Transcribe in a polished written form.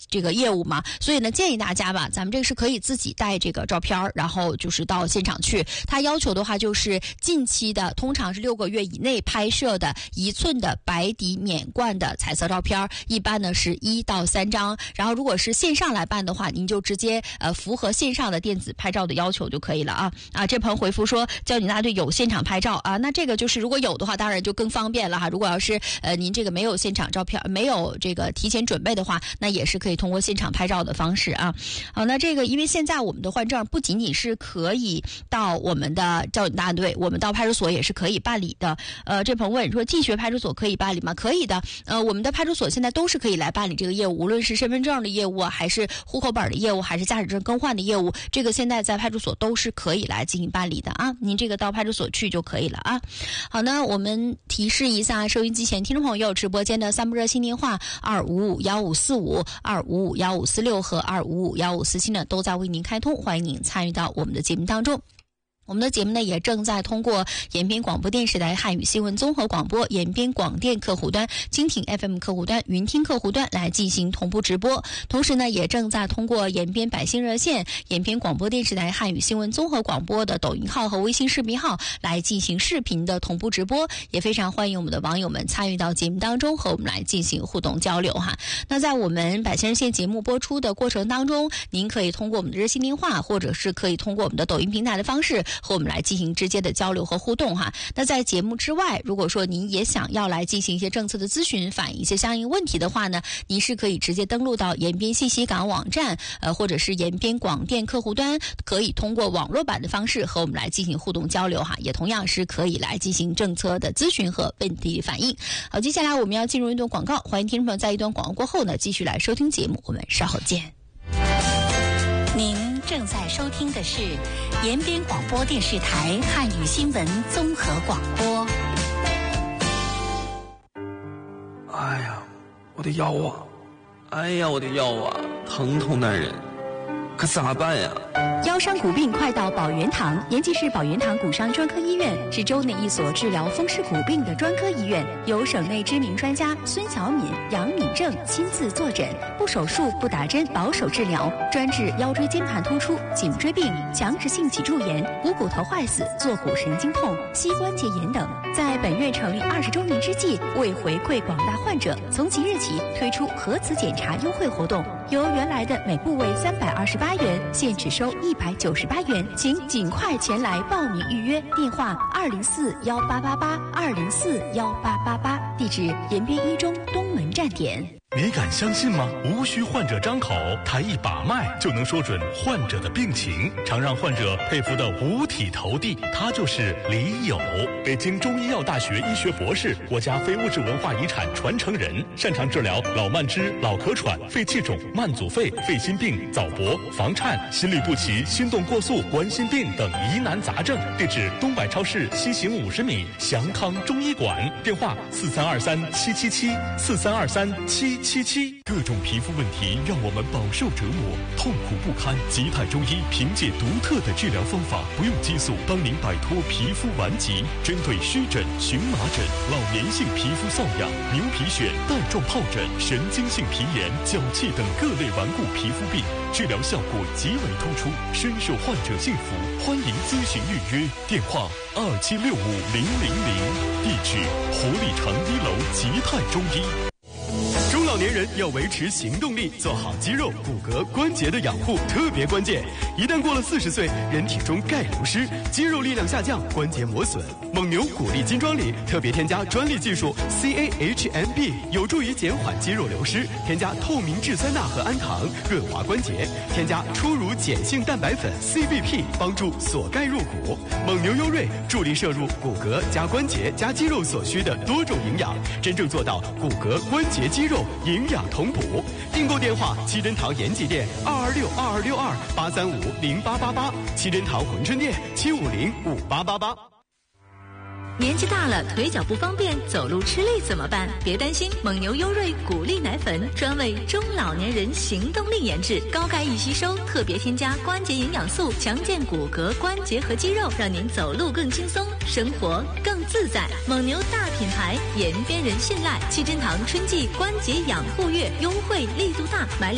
这个业务嘛，所以呢建议大家吧，咱们这个是可以自己带这个照片，然后就是到现场去。他要求的话就是近期的，通常是6个月以内拍摄的1寸的白底免冠的彩色照片，一般呢是1到3张。然后如果是线上来办的话，您就直接符合线上的电子拍照的要求就可以了啊。这朋友回复说交警大队有现场拍照啊，那这个就是如果有的话，当然就更方便了哈。如果要是您这个没有现场照片，没有这个提前准备的话，那也是可以通过现场拍照的方式啊。好，那这个因为现在我们的换证不仅仅是可以到我们的交警大队，我们到派出所也是可以办理的。这朋友问说济学派出所可以办理吗？可以的。我们的派出所现在都是可以来办理这个业务，无论是身份证的业务还是户口本的业务，还是驾驶证更换的业务，这个现在在派出所都是可以来进行办理的啊。您这个到派出所去就可以了啊。好呢，我们提示一下收音机前听众朋友，直播间的3部热线电话2551545、2551546和2551547呢都在为您开通，欢迎您参与到我们的节目当中。我们的节目呢也正在通过延边广播电视台汉语新闻综合广播、延边广电客户端、蜻蜓 FM 客户端、云听客户端来进行同步直播。同时呢，也正在通过延边百姓热线、延边广播电视台汉语新闻综合广播的抖音号和微信视频号来进行视频的同步直播。也非常欢迎我们的网友们参与到节目当中，和我们来进行互动交流哈。那在我们百姓热线节目播出的过程当中，您可以通过我们的热线电话，或者是可以通过我们的抖音平台的方式和我们来进行直接的交流和互动哈。那在节目之外，如果说您也想要来进行一些政策的咨询，反映一些相应问题的话呢，您是可以直接登录到延边信息港网站，或者是延边广电客户端，可以通过网络版的方式和我们来进行互动交流哈，也同样是可以来进行政策的咨询和问题反映。好，接下来我们要进入一段广告，欢迎听众朋友在一段广告过后呢，继续来收听节目，我们稍后见。 您正在收听的是延边广播电视台汉语新闻综合广播。 哎呀，我的腰啊！哎呀，我的腰啊，疼痛难忍，可咋办呀？ 腰伤骨病快到保元堂，延吉市保元堂骨伤专科医院是州内一所治疗风湿骨病的专科医院，由省内知名专家孙小敏、杨敏正亲自坐诊，不手术不打针，保守治疗，专治腰椎间盘突出、颈椎病、强直性脊柱炎、股骨头坏死、坐骨神经痛、膝关节炎等。在本院成立20周年之际，为回馈广大患者，从即日起推出核磁检查优惠活动，由原来的每部位328元，现只收198元，请尽快前来报名预约。电话2041888，2041888，地址延边一中东门站点。 你敢相信吗？无需患者张口，抬一把脉就能说准患者的病情，常让患者佩服的五体投地。他就是李友，北京中医药大学医学博士，国家非物质文化遗产传承人，擅长治疗老慢支、老咳喘、肺气肿、慢阻肺、肺心病、早搏、房颤、心律不齐、心动过速、冠心病等疑难杂症。地址：东百超市西行50米，祥康中医馆。电话：43237777，43237777。各种皮肤问题让我们饱受折磨，痛苦不堪。吉泰中医凭借独特的治疗方法，不用激素，帮您摆脱皮肤顽疾。针对湿疹、荨麻疹、老年性皮肤瘙痒、牛皮癣、带状疱疹、神经性皮炎、脚气等各类顽固皮肤病，治疗效果极为突出，深受患者信服。欢迎咨询预约，电话27650000，地址活力城1楼吉泰中医。 中老年人要维持行动力，做好肌肉、骨骼、关节的养护特别关键。一旦过了40岁，人体中钙流失，肌肉力量下降，关节磨损。蒙牛骨力金装里特别添加专利技术 CAHMB， 有助于减缓肌肉流失。添加透明质酸钠和氨糖，润滑关节。添加初乳碱性蛋白粉 CBP， 帮助锁钙入骨。蒙牛优瑞助力摄入骨骼加关节加肌肉所需的多种营养，真正做到骨骼、关节、肌肉营养同补。订购电话：七珍堂延吉店2262262，8350888；七珍堂珲春店7505888。 年纪大了，腿脚不方便，走路吃力怎么办？别担心，蒙牛优瑞骨力奶粉专为中老年人行动力研制，高钙易吸收，特别添加关节营养素，强健骨骼、关节和肌肉，让您走路更轻松，生活更自在。蒙牛大品牌，延边人信赖。七珍堂春季关节养护月优惠力度大，买